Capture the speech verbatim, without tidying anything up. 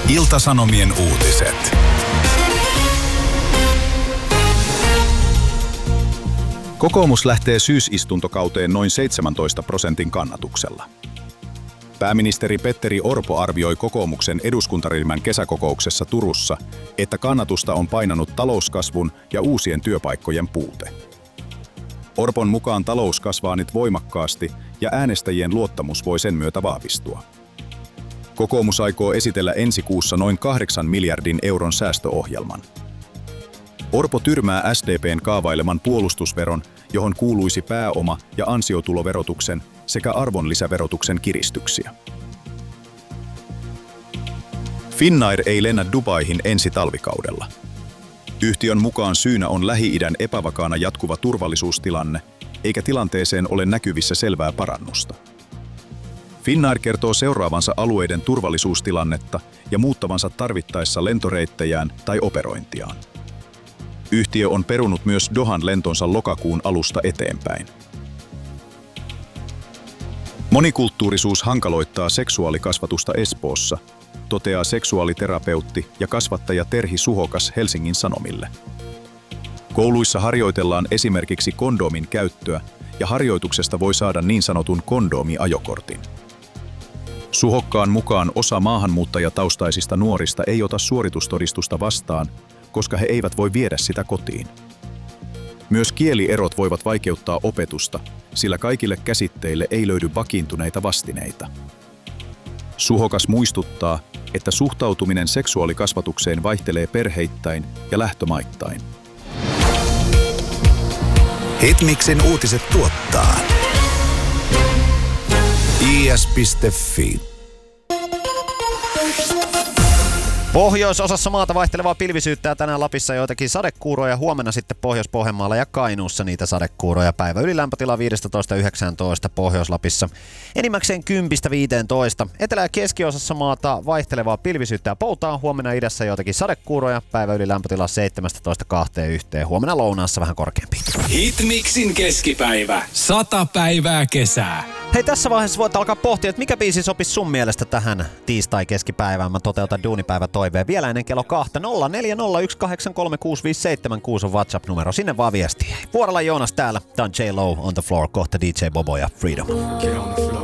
Ilta-Sanomien uutiset. Kokoomus lähtee syysistuntokauteen noin seitsemäntoista prosentin kannatuksella. Pääministeri Petteri Orpo arvioi kokoomuksen eduskuntaryhmän kesäkokouksessa Turussa, että kannatusta on painanut talouskasvun ja uusien työpaikkojen puute. Orpon mukaan talous kasvaa nyt voimakkaasti ja äänestäjien luottamus voi sen myötä vahvistua. Kokoomus aikoo esitellä ensi kuussa noin kahdeksan miljardin euron säästöohjelman. Orpo tyrmää S D P:n kaavaileman puolustusveron, johon kuuluisi pääoma- ja ansiotuloverotuksen sekä arvonlisäverotuksen kiristyksiä. Finnair ei lennä Dubaihin ensi talvikaudella. Yhtiön mukaan syynä on Lähi-idän epävakaana jatkuva turvallisuustilanne, eikä tilanteeseen ole näkyvissä selvää parannusta. Finnair kertoo seuraavansa alueiden turvallisuustilannetta ja muuttavansa tarvittaessa lentoreittejään tai operointiaan. Yhtiö on perunut myös Dohan lentonsa lokakuun alusta eteenpäin. Monikulttuurisuus hankaloittaa seksuaalikasvatusta Espoossa, toteaa seksuaaliterapeutti ja kasvattaja Terhi Suhokas Helsingin Sanomille. Kouluissa harjoitellaan esimerkiksi kondoomin käyttöä ja harjoituksesta voi saada niin sanotun kondoomiajokortin. Suhokkaan mukaan osa maahanmuuttajataustaisista nuorista ei ota suoritustodistusta vastaan, koska he eivät voi viedä sitä kotiin. Myös kielierot voivat vaikeuttaa opetusta, sillä kaikille käsitteille ei löydy vakiintuneita vastineita. Suhokas muistuttaa, että suhtautuminen seksuaalikasvatukseen vaihtelee perheittäin ja lähtömaittain. Hitmixin uutiset tuottaa I S piste F I. Pohjoisosassa maata vaihtelevaa pilvisyyttä tänään Lapissa joitakin sadekuuroja, huomenna sitten Pohjois-Pohjanmaalla ja Kainuussa niitä sadekuuroja. Päivä ylilämpötila viisitoista yhdeksäntoista Pohjois-Lapissa. Enimmäkseen kymmentä viisitoista. Etelä- ja keskiosassa maata vaihtelevaa pilvisyyttä ja poutaa. Huomenna idässä joitakin sadekuuroja. Päivä ylilämpötila seitsemäntoista kahteentoista. Huomenna lounaassa vähän korkeampi. Hitmixin keskipäivä. Sata päivää kesää. Hei, tässä vaiheessa voit alkaa pohtia, että mikä biisi sopisi sun mielestä tähän tiistai-keskipäivään. Mä toteutan duunipäivä toiveen vielä ennen kello kahta. nolla neljä nolla yksi kahdeksan kolme kuusi viisi seitsemän kuusi on WhatsApp-numero. Sinne vaan viestiä. Vuorolla Joonas täällä. Tää on J Lo on the floor. Kohta D J Bobo ja Freedom.